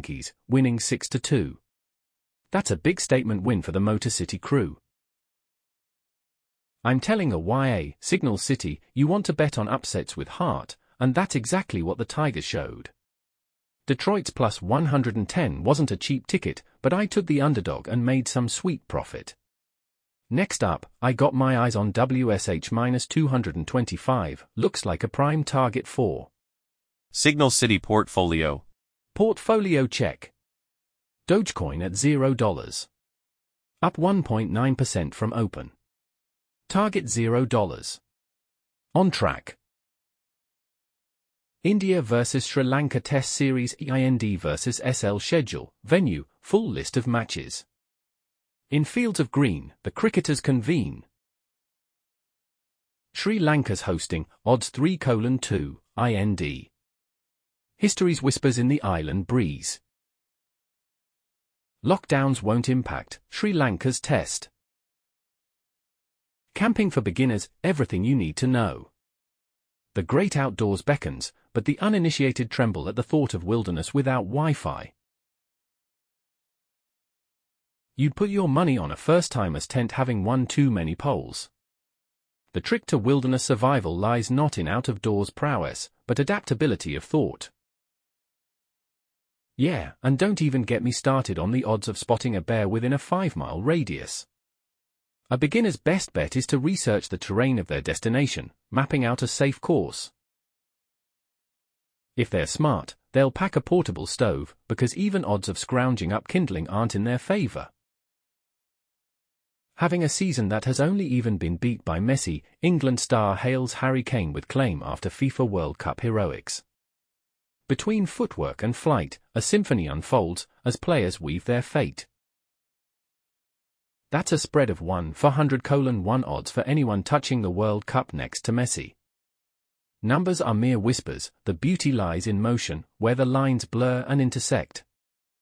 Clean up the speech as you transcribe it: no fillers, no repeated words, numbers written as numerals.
Yankees, winning 6-2. That's a big statement win for the Motor City crew. I'm telling a YA, Signal City, you want to bet on upsets with heart, and that's exactly what the Tigers showed. Detroit's plus 110 wasn't a cheap ticket, but I took the underdog and made some sweet profit. Next up, I got my eyes on WSH minus 225, looks like a prime target for Signal City portfolio. Portfolio check. Dogecoin at $0. Up 1.9% from open. Target $0. On track. India vs Sri Lanka Test Series EIND vs SL schedule, venue, full list of matches. In fields of green, the cricketers convene. Sri Lanka's hosting, odds 3:2, IND. History's whispers in the island breeze. Lockdowns won't impact Sri Lanka's test. Camping for beginners, everything you need to know. The great outdoors beckons, but the uninitiated tremble at the thought of wilderness without Wi-Fi. You'd put your money on a first-timer's tent having one too many poles. The trick to wilderness survival lies not in out-of-doors prowess, but adaptability of thought. Yeah, and don't even get me started on the odds of spotting a bear within a 5-mile radius. A beginner's best bet is to research the terrain of their destination, mapping out a safe course. If they're smart, they'll pack a portable stove, because even odds of scrounging up kindling aren't in their favor. Having a season that has only even been beat by Messi, England star hails Harry Kane with claim after FIFA World Cup heroics. Between footwork and flight, a symphony unfolds as players weave their fate. That's a spread of 1/100:1 odds for anyone touching the World Cup next to Messi. Numbers are mere whispers, the beauty lies in motion, where the lines blur and intersect.